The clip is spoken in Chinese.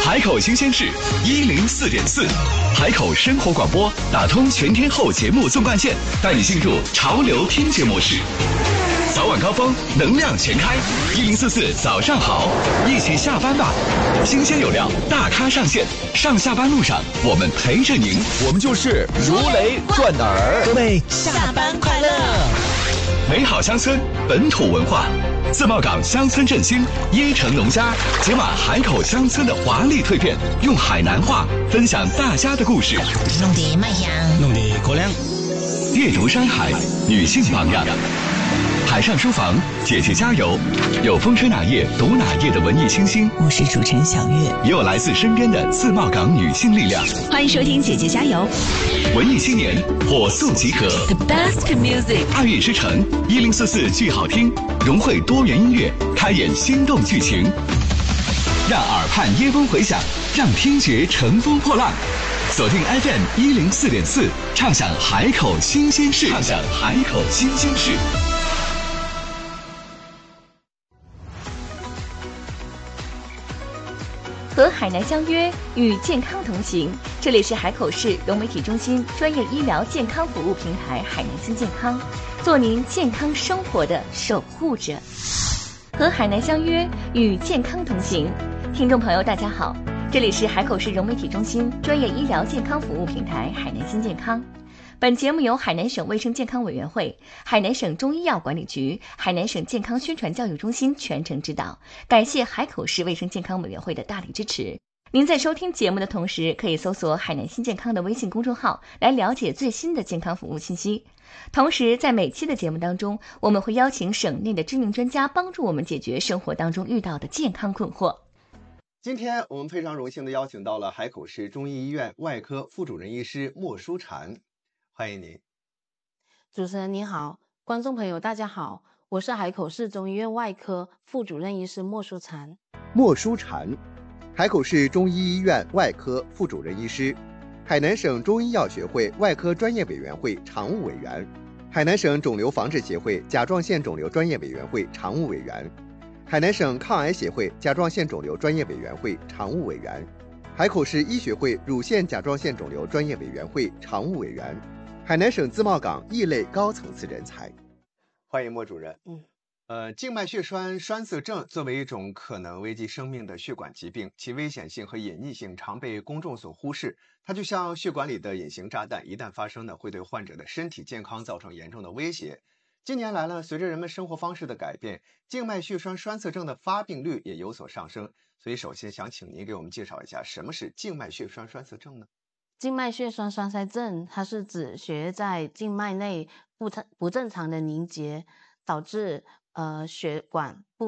海口新鲜事104.4，海口生活广播打通全天候节目纵贯线，带你进入潮流听觉模式。早晚高峰，能量全开，1044早上好，一起下班吧！新鲜有料，大咖上线，上下班路上我们陪着您， 我们就是如雷贯耳。 各位下班快乐！ 美好乡村，本土文化，自贸港乡村振兴，椰城农家解码海口乡村的华丽蜕变，用海南话分享大家的故事， 弄得卖香， 弄得过凉。 猎竹山海，女性榜样。海上书房，姐姐加油！有风吹哪页读哪页的文艺清新， 我是主持人小月， 也有来自身边的自贸港女性力量。 欢迎收听姐姐加油！ 文艺青年火速集合 The best music， 2月之城1044剧好听，融汇多元音乐，开演心动剧情，让耳畔耶风回响，让听觉乘风破浪。锁定 FM 104.4，畅享海口新鲜事，畅享海口新鲜事。 和海南相约，与健康同行。这里是海口市融媒体中心专业医疗健康服务平台海南新健康，做您健康生活的守护者。和海南相约，与健康同行。听众朋友大家好，这里是海口市融媒体中心专业医疗健康服务平台海南新健康。本节目由海南省卫生健康委员会、海南省中医药管理局、海南省健康宣传教育中心全程指导，感谢海口市卫生健康委员会的大力支持。您在收听节目的同时，可以搜索海南新健康的微信公众号来了解最新的健康服务信息。同时，在每期的节目当中，我们会邀请省内的知名专家帮助我们解决生活当中遇到的健康困惑。 今天我们非常荣幸地邀请到了海口市中医医院外科副主任医师莫淑婵，欢迎您。 主持人您好，观众朋友大家好，我是海口市中医院外科副主任医师莫淑婵。 莫淑婵，海口市中医医院外科副主任医师，海南省中医药学会外科专业委员会常务委员，海南省肿瘤防治协会甲状腺肿瘤专业委员会常务委员，海南省抗癌协会甲状腺肿瘤专业委员会常务委员，海口市医学会乳腺甲状腺肿瘤专业委员会常务委员，海南省自贸港异类高层次人才。欢迎莫主任。静脉血栓栓塞症作为一种可能危及生命的血管疾病，其危险性和隐匿性常被公众所忽视。它就像血管里的隐形炸弹，一旦发生呢，会对患者的身体健康造成严重的威胁。近年来呢，随着人们生活方式的改变，静脉血栓栓塞症的发病率也有所上升。所以首先想请您给我们介绍一下，什么是静脉血栓栓塞症呢？ 静脉血栓栓塞症，它是指血液在静脉内不正常的凝结，导致血管部